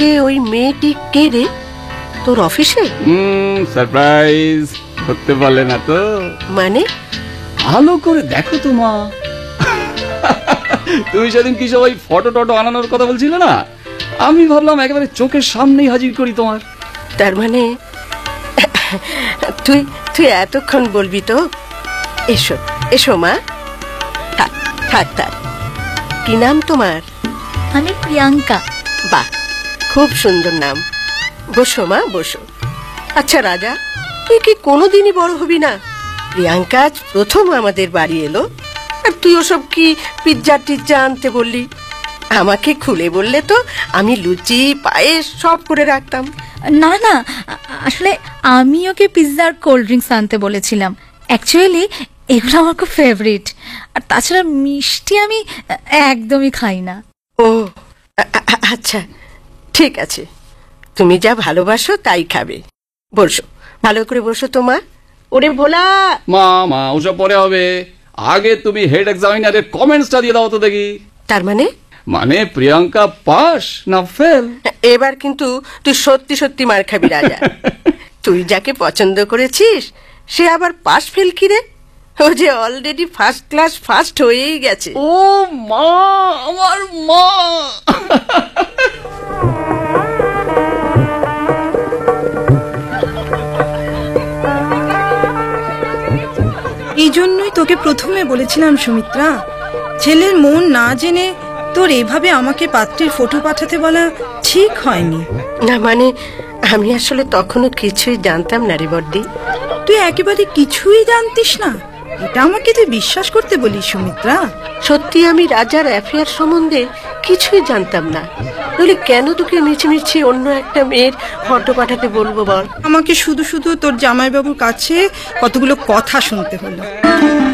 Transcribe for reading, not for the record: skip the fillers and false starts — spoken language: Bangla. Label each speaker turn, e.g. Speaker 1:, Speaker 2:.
Speaker 1: সঙ্গে ওই মেয়েটি কে রে? তোর অফিসে?
Speaker 2: সারপ্রাইজ করতে পারলে না তো?
Speaker 1: মানে
Speaker 2: ভালো করে দেখো তো মা। তুমি সেদিন কি সবাই ফটো টটো আনানোর কথা বলছিলে না, আমি ভাবলাম একেবারে চোখের সামনেই হাজির করি তোমার।
Speaker 1: তার মানে তুই তুই এতক্ষণ বলবি তো? এসো এসো মা, থাক থাক থাক। কি নাম তোমার?
Speaker 3: আমি প্রিয়াঙ্কা।
Speaker 1: বাহ, খুব সুন্দর নাম। বসো মা বসো। আচ্ছা রাজা, তুই কি কোনোদিনই বড় হবি না? প্রিয়াঙ্কা আজ প্রথম আমাদের বাড়ি এলো, আর তুই ওসব কি পিৎজা টিজ্জা আনতে বললি? আমাকে খুলে বললে তো আমি লুচি পায়েস সব করে রাখতাম।
Speaker 3: না না, আসলে আমি ওকে পিৎজা আর কোল্ড ড্রিঙ্কস আনতে বলেছিলাম। অ্যাকচুয়ালি এগুলো আমার খুব ফেভারিট, আর তাছাড়া মিষ্টি আমি একদমই খাই না।
Speaker 1: ও আচ্ছা, ঠিক আছে, তুমি যা ভালোবাসো তাই খাবে। বসো, ভালো করে বসো তো মা। ওরে ভোলা।
Speaker 2: মা মা ওসব পরে হবে, আগে তুমি হেড এক্সামিনারের কমেন্টসটা দিয়ে দাও তো দেখি।
Speaker 1: তার মানে?
Speaker 2: মানে প্রিয়াঙ্কা পাস না ফেল?
Speaker 1: এবার কিন্তু তুই সত্যি সত্যি মার খাবি রাজা। তুই যাকে পছন্দ করেছিস সে আবার পাস ফেল কি রে? ও যে অলরেডি ফার্স্ট ক্লাস ফার্স্ট হয়েই গেছে।
Speaker 2: ও মা, আমার মা।
Speaker 4: এই জন্যই তোকে প্রথমে বলেছিলাম সুমিত্রা, ছেলের মন না জেনে তোর এভাবে আমাকে পাত্রের ফটো পাঠাতে বলা ঠিক হয়নি।
Speaker 1: না মানে আমি আসলে তখনও কিছুই জানতাম না রে বড়দি।
Speaker 4: তুই একেবারে কিছুই জানতিস না? এটা আমাকে তুই বিশ্বাস করতে বলিস সুমিত্রা?
Speaker 1: সত্যি আমি রাজার অ্যাফেয়ার সম্বন্ধে কিছুই জানতাম না, নইলে কেন তোকে মিছিমিছি অন্য একটা মেয়ের ফটো পাঠাতে বলবো বল?
Speaker 4: আমাকে শুধু শুধু তোর জামাইবাবুর কাছে কতগুলো কথা শুনতে হলো।